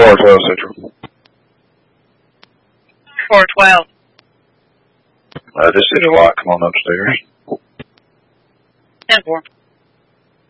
412 Central. 412. This is Watt. Come on upstairs. 10-4.